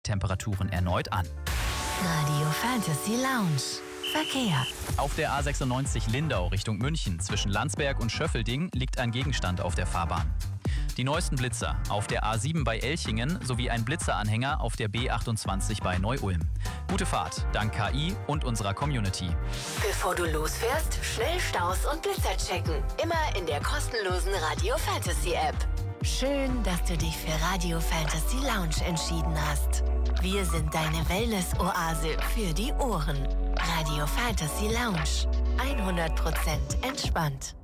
Temperaturen erneut an. Radio Fantasy Lounge. Verkehr. Auf der A96 Lindau Richtung München zwischen Landsberg und Schöffelding liegt ein Gegenstand auf der Fahrbahn. Die neuesten Blitzer auf der A7 bei Elchingen sowie ein Blitzeranhänger auf der B28 bei Neu-Ulm. Gute Fahrt, dank KI und unserer Community. Bevor du losfährst, schnell Staus und Blitzer checken. Immer in der kostenlosen Radio Fantasy App. Schön, dass du dich für Radio Fantasy Lounge entschieden hast. Wir sind deine Wellness-Oase für die Ohren. Radio Fantasy Lounge. 100% entspannt.